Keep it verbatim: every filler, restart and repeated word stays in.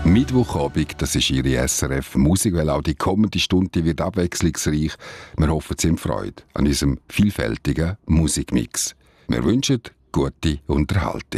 Mittwochabend, das ist Ihre S R F Musik, weil auch die kommende Stunde wird abwechslungsreich. Wir hoffen, Sie haben Freude an unserem vielfältigen Musikmix. Wir wünschen gute Unterhaltung.